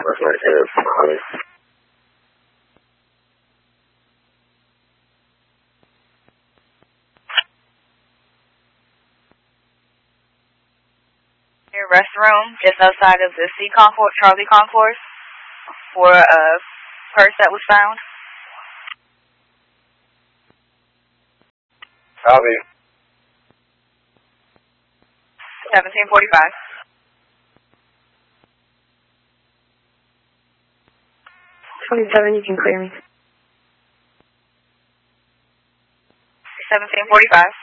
Your restroom just outside of the Charlie Concourse for a purse that was found. Copy. 1745. 27, you can clear me. 1745.